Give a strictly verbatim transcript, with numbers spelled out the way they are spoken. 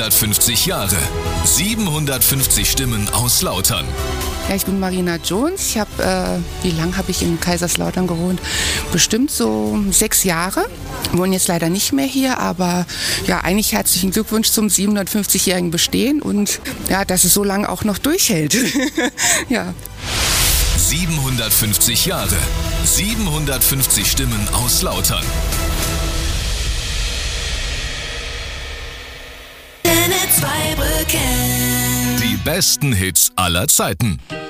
siebenhundertfünfzig Jahre, siebenhundertfünfzig Stimmen aus Lautern. Ja, ich bin Marina Jones. Ich habe, äh, wie lange habe ich in Kaiserslautern gewohnt? Bestimmt so sechs Jahre. Wohne jetzt leider nicht mehr hier, aber ja, eigentlich herzlichen Glückwunsch zum siebenhundertfünfzigjährigen Bestehen und ja, dass es so lange auch noch durchhält. Ja. siebenhundertfünfzig Jahre, siebenhundertfünfzig Stimmen aus Lautern. Zwei Brücken. Die besten Hits aller Zeiten.